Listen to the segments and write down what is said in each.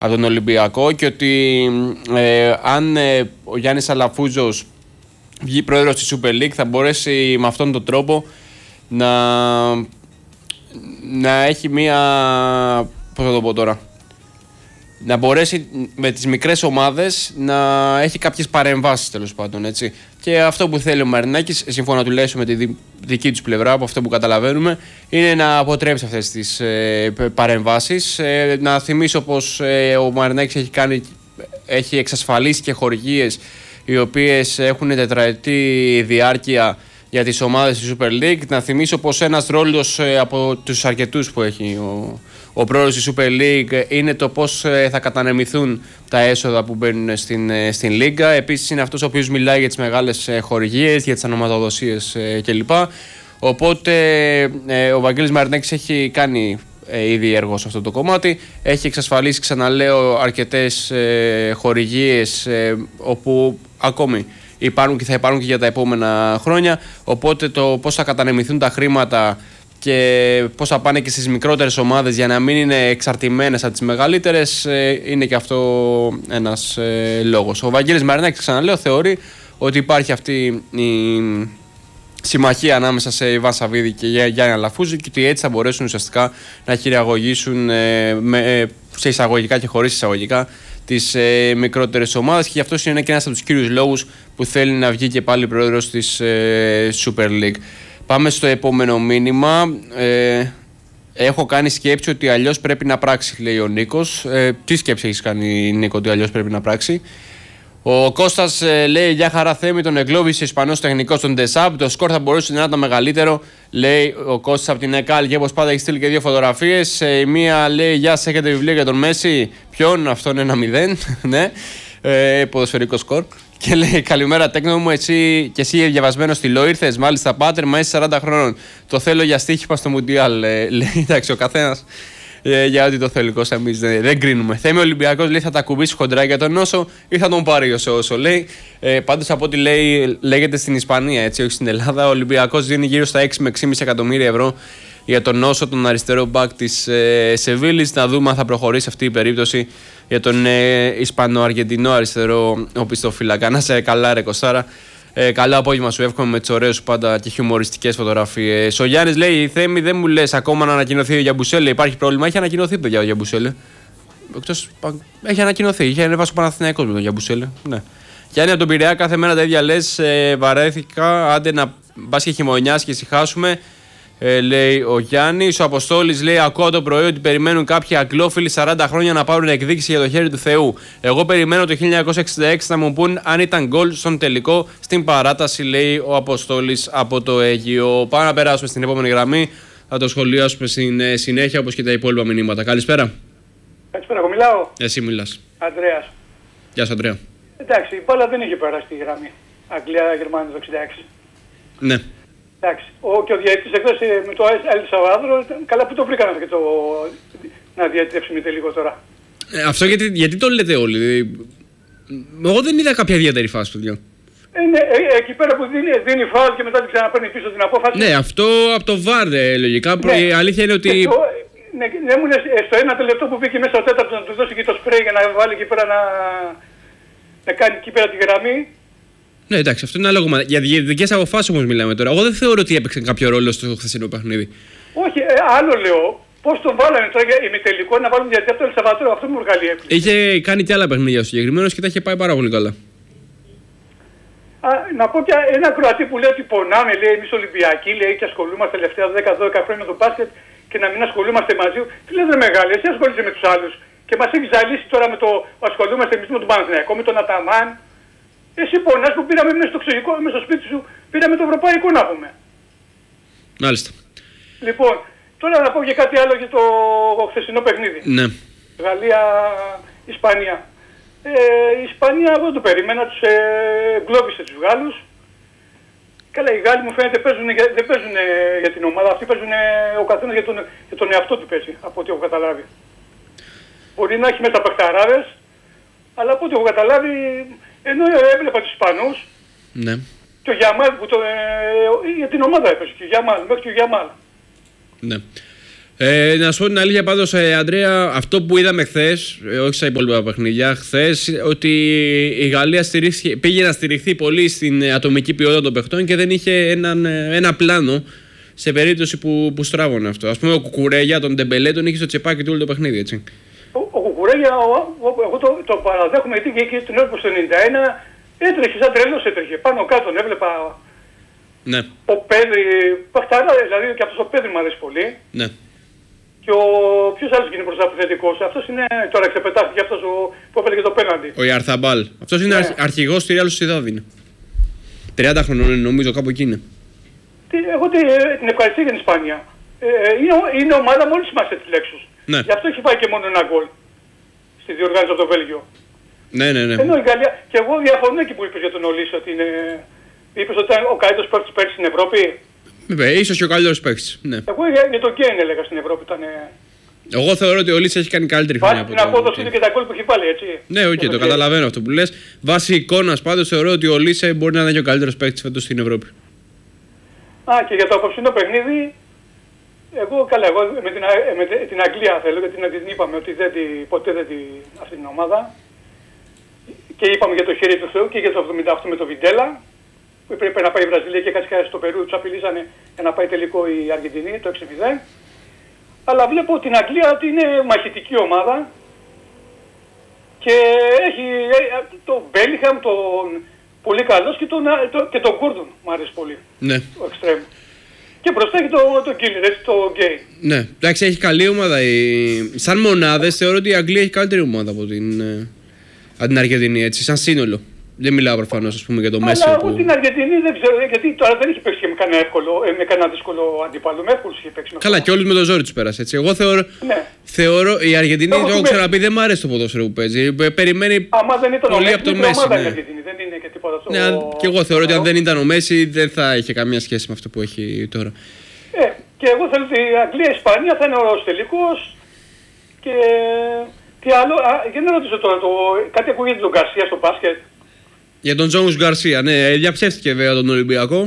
από τον Ολυμπιακό και ότι αν ο Γιάννης Αλαφούζος βγει πρόεδρος της Super League θα μπορέσει με αυτόν τον τρόπο να έχει μία, πώς θα το πω τώρα, να μπορέσει με τις μικρές ομάδες να έχει κάποιες παρεμβάσεις τέλος πάντων, έτσι. Και αυτό που θέλει ο Μαρινάκης, σύμφωνα τουλάχιστον με τη δική τους πλευρά, από αυτό που καταλαβαίνουμε, είναι να αποτρέψει αυτές τις παρεμβάσεις. Να θυμίσω πως ο Μαρινάκης έχει εξασφαλίσει και χορηγίες οι οποίες έχουν τετραετή διάρκεια για τις ομάδες της Super League. Να θυμίσω πως ένας ρόλος από τους αρκετούς που έχει ο πρόεδρος της Super League είναι το πώς θα κατανεμηθούν τα έσοδα που μπαίνουν στην Λίγκα. Επίσης είναι αυτός ο οποίος μιλάει για τις μεγάλες χορηγίες, για τις ανωματοδοσίες κλπ. Οπότε ο Βαγγέλης Μαρινάκης έχει κάνει ήδη έργο σε αυτό το κομμάτι. Έχει εξασφαλίσει, ξαναλέω, αρκετές χορηγίες όπου ακόμη υπάρχουν και θα υπάρχουν και για τα επόμενα χρόνια. Οπότε το πώς θα κατανεμηθούν τα χρήματα και πώς θα πάνε και στις μικρότερες ομάδες για να μην είναι εξαρτημένες από τις μεγαλύτερες είναι και αυτό ένας λόγος. Ο Βαγγέλης Μαρινάκης, ξαναλέω, θεωρεί ότι υπάρχει αυτή η συμμαχία ανάμεσα σε Ιβάν Σαββίδη και Γιάννη Αλαφούζη και ότι έτσι θα μπορέσουν ουσιαστικά να χειραγωγήσουν σε εισαγωγικά και χωρίς εισαγωγικά τις μικρότερες ομάδες, και γι' αυτό είναι και ένας από τους κύριους λόγους που θέλει να βγει και πάλι πρόεδρος της Super League. Πάμε στο επόμενο μήνυμα. Έχω κάνει σκέψη ότι αλλιώς πρέπει να πράξει, λέει ο Νίκος. Τι σκέψη έχεις κάνει, Νίκο, ότι αλλιώς πρέπει να πράξει? Ο Κώστας λέει: για χαρά Θέμη, τον εγκλώβησε ο Ισπανός τεχνικός στον Ντεσάμπ. Το σκορ θα μπορούσε να ήταν μεγαλύτερο, λέει ο Κώστας από την ΕΚΑΛ. Και όπως πάντα έχει στείλει και δύο φωτογραφίες. Η μία λέει: γεια σας, έχετε βιβλίο για τον Μέση? Ποιον? Αυτό είναι 1-0. Ναι, ποδοσφαιρικό σκορ. Και λέει: καλημέρα, τέκνο μου, εσύ και εσύ διαβασμένο στυλό ήρθες? Μάλιστα, πάτερ, μα είσαι 40 χρόνων. Το θέλω για στοίχημα στο Μουντιάλ. Λέει: εντάξει, ο καθένας για ό,τι το θέλει, Κώστα, εμείς δεν κρίνουμε. Θέμη, ο Ολυμπιακός, λέει, θα τα κουμπίσει χοντρά για τον Όσο ή θα τον πάρει όσο, λέει. Πάντως από ό,τι λέγεται στην Ισπανία, έτσι, όχι στην Ελλάδα, ο Ολυμπιακός δίνει γύρω στα 6 με 6,5 εκατομμύρια ευρώ για τον Όσο, τον αριστερό μπακ της Σεβίλης. Να δούμε αν θα προχωρήσει αυτή η περίπτωση για τον Ισπανο-Αργεντινό αριστερό οπισθοφύλακα. Να σε καλά, ρε Κωστάρα. Καλό απόγευμα σου εύχομαι με τις ωραίες σου πάντα και χιουμοριστικές φωτογραφίες. Ο Γιάννης λέει: Θέμη, δεν μου λες ακόμα να ανακοινωθεί ο Γιαμπουσέλε? Υπάρχει πρόβλημα? Έχει ανακοινωθεί, παιδιά, ο Γιαμπουσέλε. Έχει ανακοινωθεί. Είχε ανεβάσει ο Παναθηναϊκός με τον Γιαμπουσέλε. Ναι. Γιάννη, από τον Πειραιά, κάθε μέρα τα ίδια λες. Βαρέθηκα. Άντε να πα και χειμωνιάς και ησυχάσουμε. Λέει ο Γιάννης. Ο Αποστόλης λέει: ακούω το πρωί ότι περιμένουν κάποιοι αγγλόφιλοι 40 χρόνια να πάρουν εκδίκηση για το χέρι του Θεού. Εγώ περιμένω το 1966 να μου πούν αν ήταν γκολ στον τελικό στην παράταση, λέει ο Αποστόλης από το Αίγυο. Πάμε να περάσουμε στην επόμενη γραμμή. Θα το σχολιάσουμε στην συνέχεια, όπως και τα υπόλοιπα μηνύματα. Καλησπέρα. Καλησπέρα, εγώ μιλάω. Εσύ μιλάς. Αντρέας. Γεια σου, Αντρέα. Εντάξει, η μπάλα δεν είχε περάσει τη γραμμή. Αγγλία-Γερμανία το 66. Ναι. Εντάξει. Και ο διαιτητής εκτός με το Ελ Σαββάδρο, καλά που το βρήκανε και να διαιτητεύσει με τελικό τώρα. Αυτό γιατί το λέτε όλοι? Εγώ δεν είδα κάποια ιδιαίτερη φάση, παιδιά. Εκεί πέρα που δίνει φάουλ και μετά την ξαναπαίρνει πίσω την απόφαση. Ναι, αυτό από το VAR λογικά. Ναι. Η αλήθεια είναι ότι. Ναι, ήμουν στο ένα λεπτό που μπήκε μέσα ο τέταρτος να του δώσει και το σπρέι για να βάλει εκεί πέρα να κάνει εκεί πέρα τη γραμμή. Ναι, εντάξει, αυτό είναι άλλο κομμάτι. Για διαιτητικές αποφάσεις όμως μιλάμε τώρα. Εγώ δεν θεωρώ ότι έπαιξε κάποιο ρόλο στο χθεσινό παιχνίδι. Όχι, άλλο λέω. Πώς τον βάλανε τώρα για ημιτελικό να βάλουν διαιτητή από το Ελσαββατόρο? Αυτό μου βγάλει έκπληξη. Είχε κάνει και άλλα παιχνίδια ο συγκεκριμένος και τα είχε πάει πάρα πολύ καλά. Να πω και ένα Κροατή που λέει ότι πονάμε, λέει, εμείς Ολυμπιακοί, λέει, και ασχολούμαστε τελευταία 10-12 χρόνια με το μπάσκετ και να μην ασχολούμαστε μαζί. Τι λες, ρε μεγάλη, εσύ ασχολείσαι με τους άλλους και μας έχει ζαλίσει τώρα με το ασχολούμαστε εμείς με τον Παναθηναϊκό, με τον Αταμάν. Εσύ πονάς που πήραμε μέσα στο εξωτερικό, μέσα στο σπίτι σου, πήραμε το ευρωπαϊκό, να πούμε. Μάλιστα. Λοιπόν, τώρα να πω και κάτι άλλο για το χθεσινό παιχνίδι. Ναι. Γαλλία-Ισπανία. Η Ισπανία εγώ το περίμενα, τους εγκλώβησε τους Γάλλους. Καλά, οι Γάλλοι μου φαίνεται δεν παίζουν για την ομάδα αυτή, παίζουν ο καθένας για τον εαυτό του παίζει, από ό,τι έχω καταλάβει. Μπορεί να έχει μέσα παιχταράδες, αλλά από ό,τι έχω καταλάβει, ενώ έβλεπα τους Ισπανούς, ναι, και ο Γιαμάλ που για την ομάδα έπαιζε, και ο Γιαμάλ, μέχρι και ο Γιαμάλ. Ναι. Να σου πω την αλήθεια πάντως, Αντρέα, αυτό που είδαμε χθες, όχι στα υπόλοιπα παιχνίδια, χθες, ότι η Γαλλία πήγε να στηριχθεί πολύ στην ατομική ποιότητα των παιχτών και δεν είχε ένα πλάνο σε περίπτωση που στράβωνε αυτό. Ας πούμε, ο Κουκουρέγια, τον Ντεμπελέ, τον είχε στο τσεπάκι του όλο το παιχνίδι, έτσι. Ο Κουκουρέγια, εγώ το παραδέχομαι, γιατί και τον έβλεπα στο 91, έτρεχε σαν τρελός, έτρεχε πάνω κάτω, τον έβλεπα. Ναι. Ο Πέδρη, παχταρά, δηλαδή και αυτός ο Πέδρη μου αρέσει πολύ. Ναι. Και ποιος άλλος γίνει μπροστά επιθετικός, αυτός είναι, τώρα ξεπετάχθηκε αυτός που έφερε το πέναντι. Ο Ιαρθαμπάλ. Αυτός είναι αρχηγός στη Real Sociedad είναι. 30 χρονών νομίζω, κάπου εκεί είναι. Εγώ την ευχαριστώ για την Ισπανία. Είναι ομάδα με όλες τις σημασίες της λέξης. Ναι. Γι' αυτό έχει φάει και μόνο ένα γκολ στη διοργάνωση από το Βέλγιο. Ναι. Ενώ η Γαλλία, και εγώ διαφωνώ εκεί που είπες για τον Ολύς, ότι είναι... Είπες ότι ήταν ο καλύτερος παίκτης πέρσι στην Ευρώπη. Βέβαια, ίσως και ο καλύτερος παίκτης. Ναι. Εγώ για τον Γκέιν έλεγα στην Ευρώπη ήταν... Εγώ θεωρώ ότι ο Λίτς έχει κάνει καλύτερη χρονιά από την απόδοση του και τα γκολ που έχει βάλει, έτσι. Ναι, το καταλαβαίνω αυτό που λες. Βάσει εικόνας πάντως θεωρώ ότι ο Λίτς μπορεί να είναι και ο καλύτερος παίκτης φέτος στην Ευρώπη. Και για το απόψινό παιχνίδι, εγώ με την Αγγλία θέλω, γιατί την είπαμε ότι ποτέ δεν αυτή την ομάδα. Και είπαμε για το χέρι του Θεού και για το 78 με το Βιντέλα, που πρέπει να πάει η Βραζιλία και κάτι στο Περού, τους απειλήσανε για να πάει τελικό η Αργεντινή, το 6-0. Αλλά βλέπω την Αγγλία ότι είναι μαχητική ομάδα και έχει τον Μπέλιχαμ, τον πολύ καλός και τον Γκούρντον μου αρέσει πολύ, ναι. Το εξτρέμ. Και μπροστά έχει το Γκίλερ, το Γκέι. Ναι, εντάξει, έχει καλή ομάδα. Σαν μονάδες θεωρώ ότι η Αγγλία έχει καλύτερη ομάδα από την Αργεντινή, έτσι, σαν σύνολο. Δεν μιλάω προφανώς, ας πούμε, για το Μέση. Αλλά εγώ την Αργεντινή δεν ξέρω, γιατί τώρα δεν έχει παίξει με κανένα δύσκολο αντίπαλο. Με εύκολους είχε παίξει. Καλά, και όλους με το ζόρι τους πέρασε, έτσι. Εγώ θεωρώ η Αργεντινή, το έχω ξαναπεί, δεν μου αρέσει το ποδόσφαιρο που παίζει. Περιμένει πολύ από το Μέση. Δεν είναι και τίποτα αυτό. Ναι, και εγώ θεωρώ ότι αν δεν ήταν ο Μέση δεν θα είχε καμία σχέση με αυτό που έχει τώρα. Και εγώ θέλω ότι η Αγγλία-Ισπανία θα είναι ο τελικός. Και τι άλλο, για να ρωτήσω τώρα, κάτι ακούγεται τον Γκαρσία στο μπάσκετ. Για τον Τζόνς Γκαρσία, ναι, διαψεύτηκε βέβαια τον Ολυμπιακό.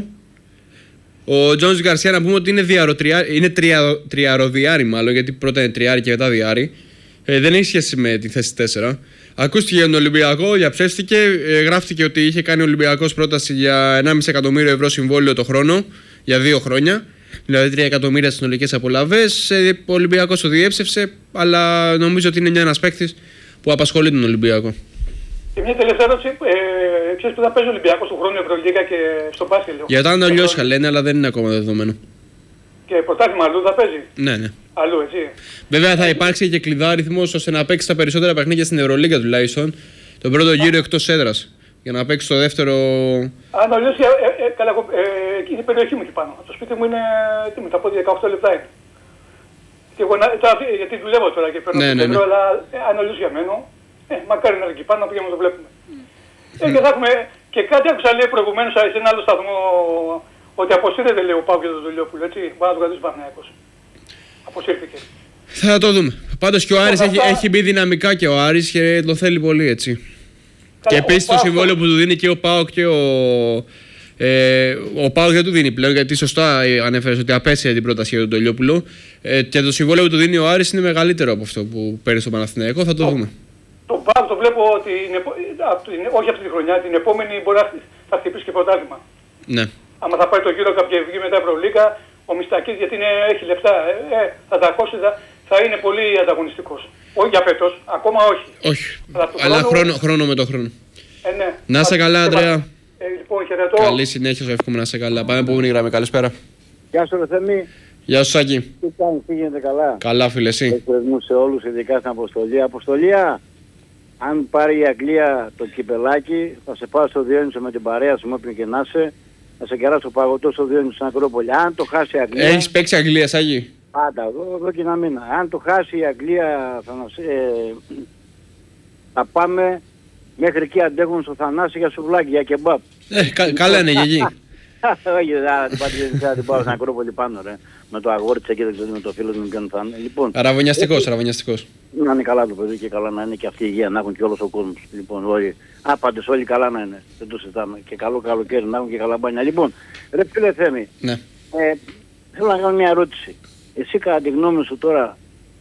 Ο Τζόνς Γκαρσία, να πούμε ότι είναι τριαροδιάρη μάλλον, γιατί πρώτα είναι τριάρι και μετά διάρι. Δεν έχει σχέση με τη θέση 4. Ακούστηκε για τον Ολυμπιακό, διαψεύστηκε, γράφτηκε ότι είχε κάνει ο Ολυμπιακός πρόταση για 1,5 εκατομμύριο ευρώ συμβόλαιο το χρόνο για 2 χρόνια. Δηλαδή 3 εκατομμύρια συνολικές απολαβές. Ο Ολυμπιακός το διέψευσε, αλλά νομίζω ότι είναι ένας παίκτης που απασχολεί τον Ολυμπιακό. Και μια τελευταία ερώτηση, ξέρεις που θα παίζει ο Ολυμπιακός του χρόνου Ευρωλίγα και στο μπάσκετ. Για τα είναι αλλιώς λένε, αλλά δεν είναι ακόμα δεδομένο. Και πρωτάθλημα αλλού θα παίζει. Ναι. Αλλού, έτσι. Βέβαια θα υπάρξει και κλειδά αριθμός ώστε να παίξει τα περισσότερα παιχνίδια στην Ευρωλίγα τουλάχιστον. Τον πρώτο γύρο εκτός έδρας. Για να παίξει το δεύτερο. Αν αλλιώς, καλά, είναι η περιοχή μου εκεί πάνω. Το σπίτι μου είναι, τα πόδια 18 λεπτά είναι. Και εγώ, γιατί δουλεύω τώρα και παίρνω το κέντρο, αλλά αν αλλιώς για μένα, μακάρι να είναι εκεί πάνω, να πήγαμε να το βλέπουμε. Και θα έχουμε, και κάτι άκουσα λέει προηγουμένως σε ένα άλλο σταθμό, ότι αποσύρεται λέει ο Πάου και το Δουλειόπουλο, έτσι, μπορεί να το κρατήσει Παναθηναϊκός. Αποσύρθηκε. Θα το δούμε. Πάντως και ο Άρης έχει μπει δυναμικά και ο Άρης και το θέλει πολύ, έτσι. Και επίσης το συμβόλαιο που του δίνει και ο ΠΑΟΚ και ο ΠΑΟΚ δεν του δίνει πλέον, γιατί σωστά ανέφερες ότι απέσυρε την πρόταση για τον Τελειόπουλο. Και το συμβόλαιο που του δίνει ο Άρης είναι μεγαλύτερο από αυτό που παίρνει στο Παναθηναϊκό, θα το δούμε. Το ΠΑΟΚ το βλέπω ότι όχι αυτή τη χρονιά, την επόμενη μπορεί να θα χτυπήσει και πρωτάθλημα. Ναι. Άμα θα πάει το γύρο κάποια βγει μετά Ευρωλίγα, ο Μιστακής γιατί έχει λεφτά, θα τα ακούσει, θα είναι πολύ ανταγωνιστικός. Όχι για φέτος, ακόμα όχι. Όχι, αλλά χρόνο με το χρόνο. Ναι. Να είσαι καλά, Αντρέα. Λοιπόν, χαιρετώ. Καλή συνέχεια, σου εύχομαι να είσαι καλά. Πάμε επόμενη γραμμή, καλησπέρα. Γεια σου, Θέμη. Γεια σου, Σάκη. Τι κάνεις, τι γίνεται καλά? Καλά, φίλε, εσύ. Εκπαιδεύμου σε όλους, ειδικά στην Αποστολή. Αποστολία, αν πάρει η Αγγλία το κυπελάκι, θα σε πάω στο Διόνυσο με την παρέα σου, όποιον και να είσαι. Θα σε κεράσω παγωτό στο Διόνυσο στην Ακρόπολη. Αν το χάσει η Αγγλία. Έχεις παίξει Αγγλία, Σάκη? Πάντα, εδώ και ένα μήνα. Αν το χάσει η Αγγλία, θα πάμε μέχρι εκεί, αντέχουν στο Θανάση για σουβλάκι, για κεμπάπ. Καλά είναι και εκεί. Όχι, θα την πάω στην Ακρόπολη πάνω, ρε. Με το αγόρι της εκεί, δεν ξέρω με το φίλο μου ποιον θα είναι. Λοιπόν, αραβωνιαστικός. Να είναι καλά το παιδί και καλά να είναι και αυτή η υγεία, να έχουν και όλος ο κόσμος. Λοιπόν, όλοι, πάντες όλοι καλά να είναι. Δεν το συζητάμε. Και καλό καλοκαίρι να έχουν και καλά μπάνια. Λοιπόν, ρε φίλε Θέμη, ναι. Θέλω να κάνω μια ερώτηση. εσύ κατά τη γνώμη σου τώρα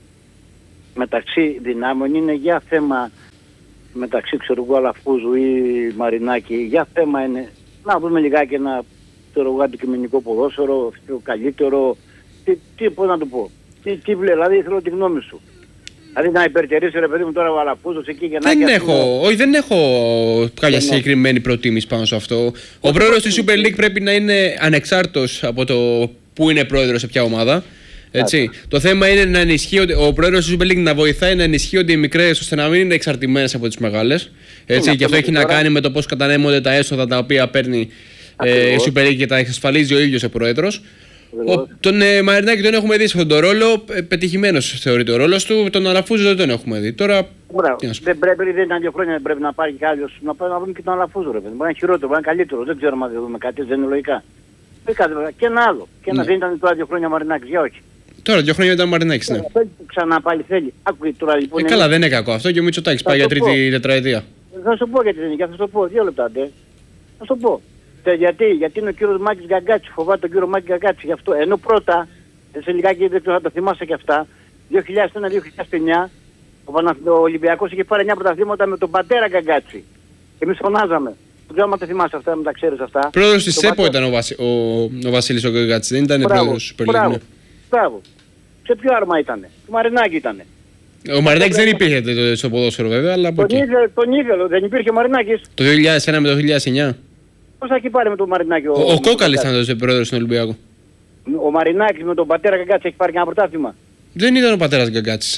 μεταξύ δυνάμεων είναι για θέμα μεταξύ ξέρω εγώ Αλαφούζου ή Μαρινάκη, για θέμα είναι να δούμε λιγάκι ένα αντικειμενικό ποδόσφαιρο, καλύτερο, πώς να το πω, δηλαδή θέλω τη γνώμη σου. Δηλαδή να υπερτερήσει ρε παιδί μου τώρα ο Αλαφούζος εκεί και να... Δεν έχω κάποια συγκεκριμένη προτίμηση πάνω σε αυτό. Ο πρόεδρος της Super League πρέπει να είναι ανεξάρτητος από το που είναι πρόεδρος σε ποια ομάδα. Έτσι. Το θέμα είναι να ενισχύονται, ο πρόεδρος της Super League να βοηθάει να ενισχύονται οι μικρές ώστε να μην είναι εξαρτημένες από τις μεγάλες. Έτσι. Και αυτό έχει να κάνει με το πώς κατανέμονται τα έσοδα τα οποία παίρνει η Super League και τα εξασφαλίζει ο ίδιος ο πρόεδρος. Τον Μαρινάκη τον έχουμε δει σε αυτόν τον ρόλο, πετυχημένος θεωρείται ο ρόλος του. Τον Αλαφούζο δεν τον έχουμε δει. Τώρα. Δεν ήταν 2 χρόνια, δεν πρέπει να πάρει κι άλλος. Να δούμε και τον Αλαφούζο. Μπορεί να είναι χειρότερο, μπορεί να είναι καλύτερο. Δεν ξέρω αν δεν δούμε κάτι, δεν είναι λογικά. Και ένα άλλο. Και ένα δεν ήταν τώρα 2 χρόνια Μαρινάκης, για όχι. Τώρα 2 χρόνια ήταν Μαρινάκης, ναι. Ξανά πάλι θέλει. Άκουγε τώρα λοιπόν. Καλά, δεν είναι κακό αυτό και ο Μητσοτάκης πάει για 3η τετραετία. Θα σου πω γιατί δεν είναι, θα σου πω 2 λεπτά. Θα σου πω. Γιατί είναι ο κύριος Μάκης Γκαγκάτση, φοβάται τον κύριο Μάκη Γκαγκάτση γι' αυτό. Ενώ πρώτα, σε λιγάκι δεν θα το θυμάσαι και αυτά, 2001-2009 ο Ολυμπιακός είχε πάρει 9 πρωταθλήματα με τον πατέρα Γκαγκάτση. Εμείς φωνάζαμε. Δεν ξέρω αν τα θυμάσαι αυτά, αν τα ξέρεις αυτά. Πρόεδρος της ΕΠΟ ήταν ο Βασίλης ο Γκαγκάτση, δεν ήταν πρόεδρος της Super League. Μπράβο. Σε ποιο άρμα ήτανε, του Μαρινάκη ήτανε. Ο Μαρινάκης δεν υπήρχε στο ποδόσφαιρο βέβαια, αλλά από εκεί. Τον ήθελε, δεν υπήρχε ο Μαρινάκης. Το 2001 με το 2009. Πώς θα έχει πάρει με τον Μαρινάκη ο Κόκαλης ήταν τότε πρόεδρος στον Ολυμπιακό. Ο Μαρινάκης με τον πατέρα Γκαγκάτση έχει πάρει και ένα πρωτάθλημα. Δεν ήταν ο πατέρας Γκαγκάτσης.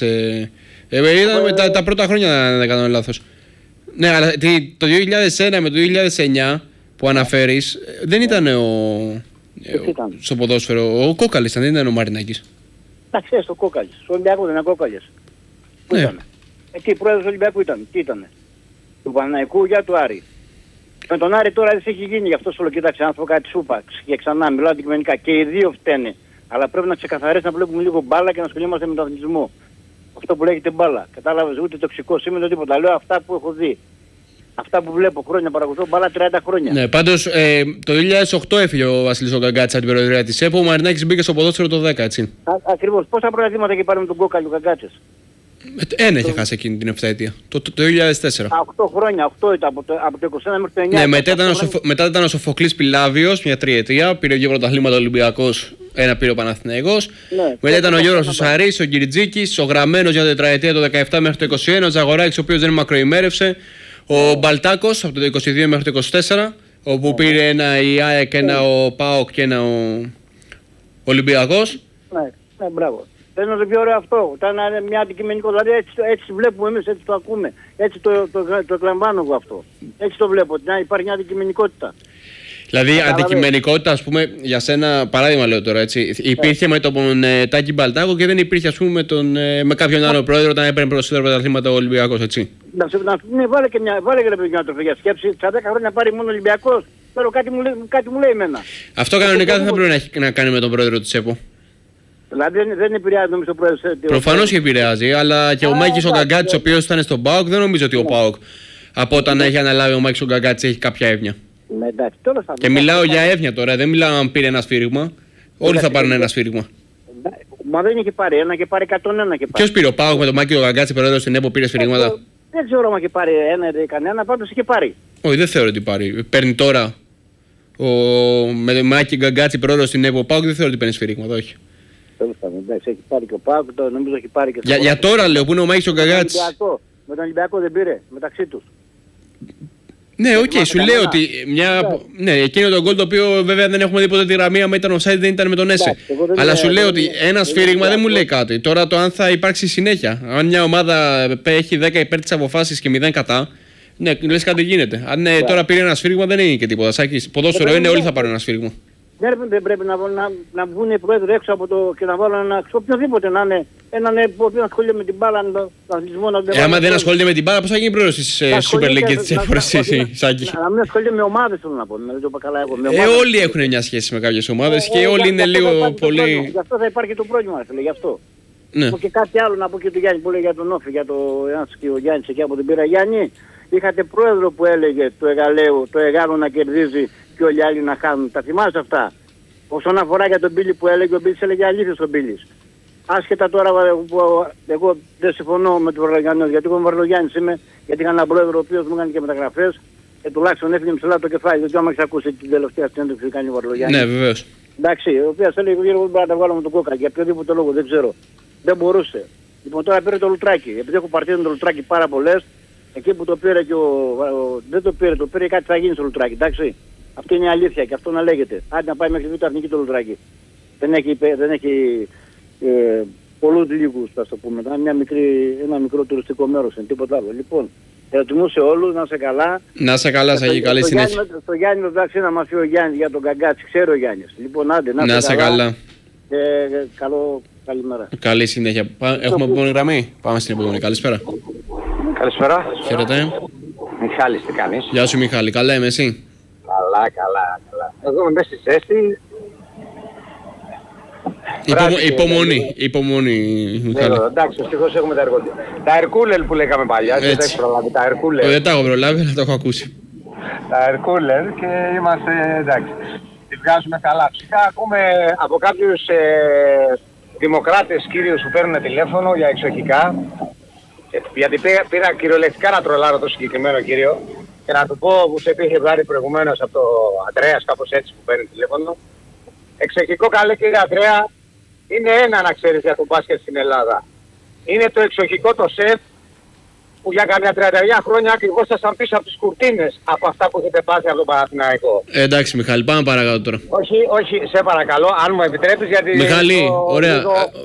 Ήταν τα πρώτα χρόνια, αν δεν κάνω λάθος. Ναι, αλλά το 2001 με το 2009 που αναφέρεις δεν ήταν στο ποδόσφαιρο. Ο Κόκαλης ήταν, δεν ήταν ο Μαρινάκης. Εντάξει, ο Κόκαλης. Στο Ολυμπιακό δεν είναι Κόκαλης. Πού ήταν. Εκεί πρόεδρος του Ολυμπιακού ήταν. Τι ήταν. Του Παναθηναϊκού για του Άρη. Με τον Άρη τώρα δεν έχει γίνει, γι' αυτό σου λέω, κοίταξε, να σου πω κάτι σου είπα. Και ξανά μιλάω αντικειμενικά. Και οι δύο φταίνε. Αλλά πρέπει να ξεκαθαρίσει να βλέπουμε λίγο μπάλα και να ασχολούμαστε με τον αθλητισμό. Αυτό που λέγεται μπάλα. Κατάλαβες, ούτε τοξικό σήμερα τίποτα. Λέω αυτά που έχω δει. Αυτά που βλέπω χρόνια, παρακολουθώ μπάλα 30 χρόνια. Ναι, πάντως το 2008 έφυγε ο Βασίλης ο Γκαγκάτσης από την προεδρία της ΕΠΟ. Ο Μαρινάκης μπήκε στο ποδόσφαιρο το 10, έτσι. Ακριβώς. Πόσα πρωταθλήματα είχε πάρει με τον Κόκαλη ο Γκαγκάτσης. Ένα είχε χάσει εκείνη την 7ετία. Το 2004. 8 χρόνια, 8 ήταν από το 21 μέχρι το 9. Ναι, μετά ήταν ο Σοφοκλής Πιλάβιος, μια τριετία. Πήρε 2 πρωταθλήματα Ολυμπιακός, ένα πήρε ο Παναθηναϊκός. Ναι, μετά ήταν ο Γιώργος ο Σαρής, ο Κυριτζίκης, ο Γραμμένος για τετραετία το 17 μέχρι το 21, ο Τζαγοράκης ο οποίος δεν μακροημέρευσε. Ο Μπαλτάκος από το 22 μέχρι το 24, όπου πήρε ένα η ΑΕΚ, ένα ο ΠΑΟΚ και ένα ο Ολυμπιακός. Ναι, μπράβο. Θέλω να το πιο ωραίο αυτό. Ήταν μια αντικειμενικό, δηλαδή έτσι βλέπουμε εμείς, έτσι το ακούμε. Έτσι το εκλαμβάνω εγώ αυτό. Έτσι το βλέπω, ότι υπάρχει μια αντικειμενικότητα. Δηλαδή αντικειμενικότητα, ας πούμε, για σένα, παράδειγμα λέω τώρα, έτσι, υπήρχε με τον Τάκη Μπαλτάκο και δεν υπήρχε, ας πούμε, με κάποιον άλλο πρόεδρο όταν έπαιρνε περισσότερα πρωταθλήματα ο Ολυμπιακός, έτσι. Ναι, βάλε και μια τροφή για σκέψη. Στα 10 χρόνια πάρει μόνο Ολυμπιακός. Τώρα κάτι μου λέει εμένα. Αυτό κανονικά δεν θα πρέπει να κάνει με τον πρόεδρο της ΕΠΟ. Δηλαδή δεν επηρεάζει νομίζω ο πρόεδρος. Προφανώς και επηρεάζει, αλλά και ο Μάκης ο Γκαγκάτσης, ο οποίος ήταν στον ΠΑΟΚ, δεν νομίζω ότι ο ΠΑΟΚ από όταν έχει αναλάβει ο Μάκης ο Γκαγκάτσης έχει κάποια εύνοια. Και μιλάω για εύνοια τώρα, δεν μιλάω αν πήρε ένα σφύριγμα. Όλοι θα πάρουν ένα σφύριγμα. Μα δεν είχε πάρει ένα και πάρει 101 και πάρει. Ποιος πήρε, ο ΠΑΟΚ με τον Μάκη ο Γκαγκάτσης, πρόεδρος στην ΕΠΟ, πήρε σφύριγματα. Δεν ξέρω αν είχε πάρει ένα ή κανένα, πάντως είχε πάρει. Όχι, δεν θεωρώ ότι πάρει. Παίρνει τώρα με τον Μάκη Γκαγκάτσης, πρόεδρος στην ΕΠΟ, ο ΠΑΟΚ δεν θεωρώ ότι παίρνει σφύριγματα, όχι. Εντάξει, έχει πάρει και ο ΠΑΟΚ, νομίζω έχει πάρει και για τώρα λέω, που είναι ο Μάκης ο Γκαγκάτσης. Με τον Ολυμπιακό δεν πήρε, μεταξύ τους. Ναι, οκ, σου λέω ότι ναι, εκείνο το γκολ το οποίο βέβαια δεν έχουμε δει ποτέ τη γραμμή, άμα ήταν offside δεν ήταν με τον Έσε. Αλλά σου λέω ότι ένα σφύριγμα δεν μου λέει κάτι. Τώρα το αν θα υπάρξει συνέχεια. Αν μια ομάδα έχει 10 υπέρ της αποφάσης και 0 κατά, ναι, λες κάτι γίνεται. Αν τώρα πήρε ένα σφύριγμα δεν είναι και τίποτα. Σάκης, ποδόσφαιρο είναι, όλοι θα πάρουν ένα σφύριγμα. Δεν πρέπει να βγουν οι πρόεδροι έξω από το και να βάλουν οποιοδήποτε να είναι έναν που ασχολείται με την μπάλα, τον αθλητισμό να τον άμα δεν ασχολείται με την μπάλα, πώς θα γίνει πρόεδρος της Super League και της Εφόρης, Σάκη. Να μην ασχολείται με ομάδες, θέλω να πω. Όλοι έχουν μια σχέση με κάποιες ομάδες και όλοι είναι λίγο πολύ. Γι' αυτό θα υπάρχει το πρόβλημα, φίλε, γι' αυτό. Και κάτι άλλο να πω και του Γιάννη που λέει για τον Όφη, για το και ο Γιάννης εκεί από την πήρα. Γιάννη, είχατε πρόεδρο που έλεγε του Εγαλαίου, το Εγάλο να κερδίζει και όλοι οι άλλοι να χάνουν. Τα θυμάσαι αυτά. Όσον αφορά για τον Μπίλη που έλεγε, ο Μπίλης έλεγε αλήθεια στον Μπίλης. Άσχετα τώρα που εγώ δεν συμφωνώ με τον Βαρλογιάννη, γιατί εγώ Βαρλογιάννης είμαι, γιατί είχα έναν πρόεδρο ο οποίος μου έκανε και μεταγραφές και τουλάχιστον έφυγε ψηλά το κεφάλι. Δεν άμα έχεις ακούσει την τελευταία συνέντευξη που κάνει ο Βαρλογιάννης. Ναι, βεβαίως. Εντάξει, ο οποίος έλεγε ότι δεν μπορώ να τα βγάλω με τον Κόκα για οποιοδήποτε λόγο, δεν ξέρω. Δεν μπορούσε. Λοιπόν, τώρα πήρε το Λουτράκι. Επειδή έχω παρτίδι με το Λουτράκι πάρα πολλές, εκεί που το πήρε και δεν το πήρε κάτι θα γίνει στο Λουτράκι, εντάξει. Αυτή είναι η αλήθεια και αυτό να λέγεται. Άντε να πάει μέχρι β' εθνική το Λουτράκι. Δεν έχει πολλούς λίγους, θα το πούμε. Ένα μικρό τουριστικό μέρος, είναι τίποτα άλλο. Λοιπόν, ερωτημούσε όλους, να είσαι καλά. Να είσαι καλά, Σαγή, καλή συνέχεια. Στο Γιάννη, εντάξει, να μας πει ο Γιάννης για τον Καγκάτσι, ξέρει ο Γιάννης. Λοιπόν, άντε, να είσαι καλά. Καλημέρα. Καλή συνέχεια. Έχουμε επόμενη γραμμή. Πάμε στην επόμενη. Καλησπέρα. Καλησπέρα. Χαίρετε. Μιχάλης, τι κάνεις? Γεια σου, Μιχάλη. Καλά είμαι, εσύ? Καλά. Εγώ είμαι μέσα στη ζέστη. Υπομονή, Μιχάλη. Εντάξει, ευτυχώς έχουμε τα Ερκούλερ που λέγαμε παλιά. Δεν τα προλάβει. Τα Ερκούλερ. Δεν τα έχω προλάβει, αλλά το έχω ακούσει. Τα Ερκούλερ και είμαστε εντάξει. Τη βγάζουμε καλά. Φυσικά ακούμε από κάποιους δημοκράτες κύριους που παίρνουν τηλέφωνο για εξοχικά. Γιατί πήρα κυριολεκτικά να τρολάρω το συγκεκριμένο κύριο και να του πω που σε είχε βγάλει προηγουμένως από το Αντρέας, κάπως έτσι που παίρνει τηλέφωνο. Εξοχικό καλέ κύριε Αντρέα, είναι ένα να ξέρεις για το μπάσκετ στην Ελλάδα. Είναι το εξοχικό το ΣΕΦ που για καμιά 39 χρόνια ακριβώς ήσασταν πίσω από τις κουρτίνες από αυτά που έχετε πάθει από τον Παναθηναϊκό. Εντάξει Μιχάλη, πάμε παρακάτω τώρα. Όχι, σε παρακαλώ, αν μου επιτρέπεις γιατί... Μιχάλη, ωραία,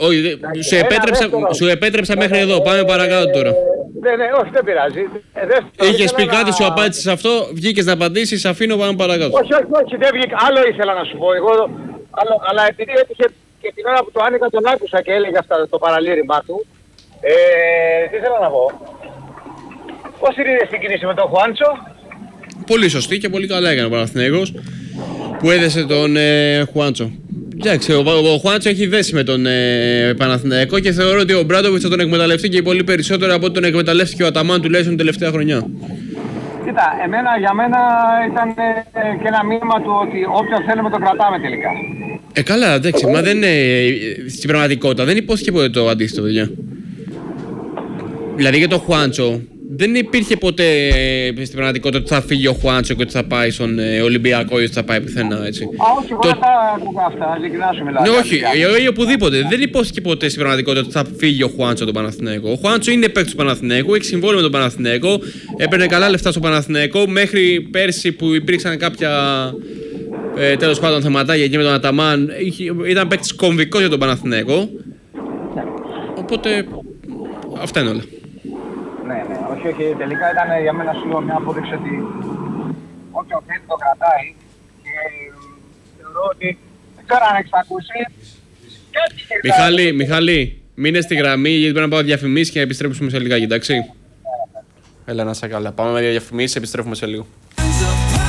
σου επέτρεψα μέχρι εδώ, πάμε παρακάτω τώρα. Όχι, δεν πειράζει. Είχες πει κάτι, σου απάντησες αυτό, βγήκες να απαντήσεις, αφήνω, πάμε παρακάτω. Όχι, δεν βγήκα. Άλλο ήθελα να σου πω εγώ, αλλά επειδή έτυχε και την ώρα που το άνοιγα τον άκουσα και έλεγε αυτά το παραλήρημά του, τι ήθελα να πω. Πώς είναι στην κίνηση με τον Χουάντσο? Πολύ σωστή και πολύ καλά έκανε ο Παναθηναϊκός που έδεσε τον Χουάντσο. Εντάξει, ο Χουάντσο έχει δέσει με τον Παναθηναϊκό και θεωρώ ότι ο Μπράντοβιτς θα τον εκμεταλλευτεί και πολύ περισσότερο από ό,τι τον εκμεταλλεύτηκε ο Αταμάν τουλάχιστον την τελευταία χρονιά. Κοίτα, για μένα ήταν και ένα μήνυμα του ότι όποιον θέλουμε τον κρατάμε τελικά. Καλά, εντάξει, μα δεν είναι στην πραγματικότητα. Δεν υπόθηκε ποτέ το αντίθετο, παιδιά. Δηλαδή για τον Χουάντσο δεν υπήρχε ποτέ στην πραγματικότητα ότι θα φύγει ο Χουάντσο και ότι θα πάει στον Ολυμπιακό ή ότι θα πάει πουθενά, έτσι. Όχι, εγώ δεν θα ακούγα αυτά, ειλικρινά σου μιλάω. Ναι, όχι, ή οπουδήποτε. Δεν υπόθηκε ποτέ στην πραγματικότητα ότι θα φύγει ο Χουάντσο από τον Παναθηναϊκό. Ο Χουάντσο είναι παίκτης του Παναθηναϊκού, έχει συμβόλαιο με τον Παναθηναϊκό, έπαιρνε καλά λεφτά στο Παναθηναϊκό μέχρι πέρσι που υπήρξαν κάποια τέλος πάντων θεματάκια εκεί με τον Αταμάν. Ήταν παίκτης κομβικός για τον Παναθηναϊκό. Οπότε αυτά είναι όλα. Ναι, όχι, τελικά ήταν για μένα σου λέω μια απόδειξη ότι όποιο θέλει το κρατάει και θεωρώ ότι δεν ξέρω αν έχεις ακούσει. Μιχάλη, μείνε στη γραμμή γιατί πρέπει να πάω διαφημίσεις και να επιστρέψουμε σε λιγάκι, εντάξει. Έλα να είσαι καλά, πάμε με διαφημίσεις, επιστρέφουμε σε λίγο.